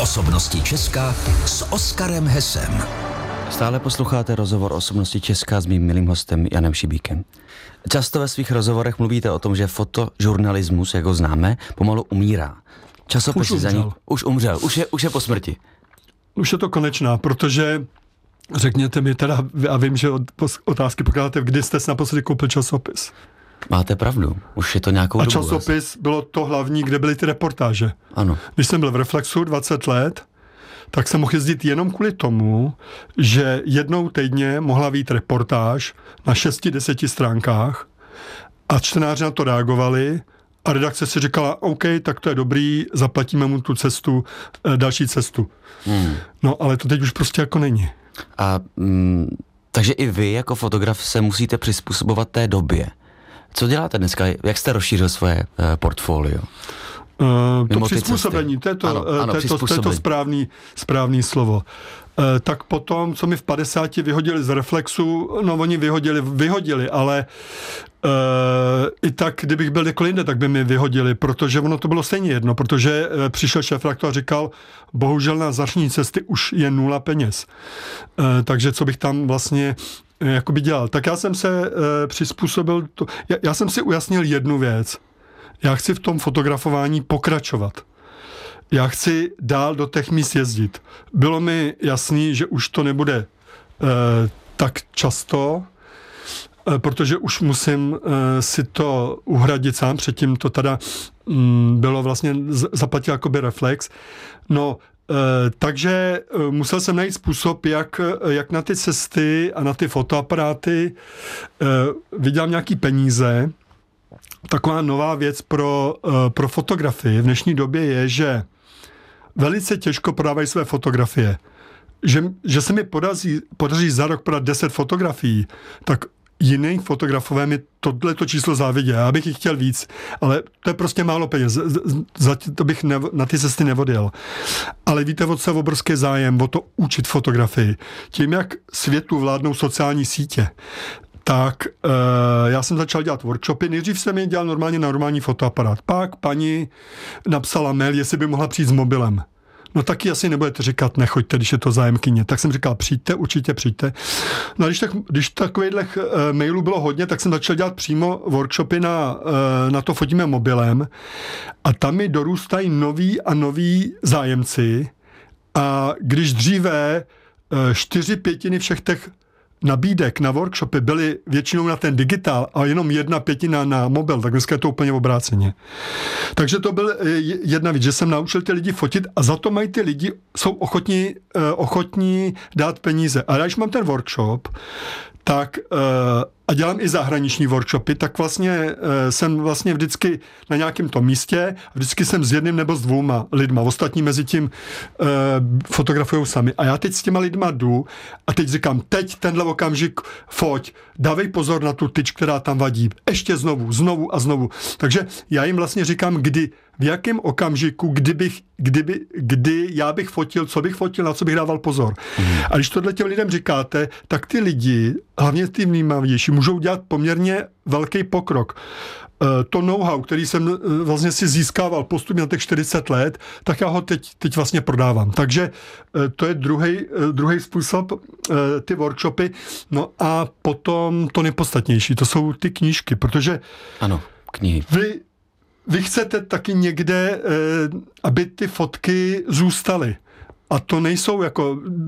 Osobnosti Česka s Oskarem Hesem. Stále posloucháte rozhovor Osobnosti Česka s mým milým hostem Janem Šibíkem. Často ve svých rozhovorech mluvíte o tom, že fotožurnalismus, jak ho známe, pomalu umírá. Časopisy za ní už umřel, už je po smrti. Už je to konečná, protože řekněte mi teda, a vím, že otázky pokládáte, kdy jste si naposledy koupil časopis. Máte pravdu, už je to nějakou dobu. A časopis bylo to hlavní, kde byly ty reportáže. Ano. Když jsem byl v Reflexu 20 let, tak jsem mohl jezdit jenom kvůli tomu, že jednou týdně mohla být reportáž na 6-10 stránkách a čtenáři na to reagovali a redakce si říkala, OK, tak to je dobrý, zaplatíme mu tu cestu, další cestu. No, ale to teď už prostě jako není. A takže i vy jako fotograf se musíte přizpůsobovat té době. Co děláte dneska? Jak jste rozšířil svoje portfolio? To přizpůsobení, to je to správný slovo. Tak potom, co mi v 50 vyhodili z Reflexu, no oni vyhodili, ale i tak, kdybych byl někde jinde, tak by mi vyhodili, protože ono to bylo stejně jedno, protože přišel šéfredaktor a říkal, bohužel na zahraniční cesty už je 0 peněz. Takže co bych tam vlastně jakoby dělal. Tak já jsem se přizpůsobil, já jsem si ujasnil jednu věc. Já chci v tom fotografování pokračovat. Já chci dál do těch míst jezdit. Bylo mi jasný, že už to nebude tak často, protože už musím si to uhradit sám. Předtím to teda bylo vlastně, zaplatil jakoby Reflex. No, takže musel jsem najít způsob, jak na ty cesty a na ty fotoaparáty vydělám nějaký peníze. Taková nová věc pro fotografii v dnešní době je, že velice těžko prodávají své fotografie. Že se mi podaří za rok prodat 10 fotografií, tak jiný fotografové mi tohleto číslo závidí. Já bych jich chtěl víc, ale to je prostě málo peněz. To bych na ty cesty neodjel. Ale víte, o co je obrovský zájem o to učit fotografii. Tím, jak světu vládnou sociální sítě, tak já jsem začal dělat workshopy. Nejdřív jsem je dělal normální fotoaparát. Pak paní napsala mail, jestli by mohla přijít s mobilem. No taky asi nebudete říkat, nechoďte, když je to zájemkyně. Tak jsem říkal, přijďte, určitě přijďte. No a když takových mailů bylo hodně, tak jsem začal dělat přímo workshopy na to fotíme mobilem a tam mi dorůstají noví zájemci a když dříve 4/5 všech těch nabídek na workshopy byly většinou na ten digitál a jenom 1/5 na mobil, tak dneska je to úplně obráceně. Takže to byl jedna věc, že jsem naučil ty lidi fotit a za to mají ty lidi, jsou ochotní dát peníze. A když mám ten workshop, tak a dělám i zahraniční workshopy, tak vlastně jsem vlastně vždycky na nějakém tom místě, vždycky jsem s jedním nebo s 2 lidma, ostatní mezi tím fotografujou sami. A já teď s těma lidma jdu a teď říkám, teď tenhle okamžik foť, dávej pozor na tu tyč, která tam vadí. Ještě znovu a znovu. Takže já jim vlastně říkám, v jakém okamžiku, kdy já bych fotil, co bych fotil, na co bych dával pozor. A když tohle těm lidem říkáte, tak ty lidi, hlavně ty vnímavější, můžou dělat poměrně velký pokrok. To know-how, který jsem vlastně si získával postupně na těch 40 let, tak já ho teď vlastně prodávám. Takže to je druhý způsob, ty workshopy. No a potom to nejpodstatnější, to jsou ty knížky, protože ano, knihy. Vy chcete taky někde, aby ty fotky zůstaly. A to nejsou jako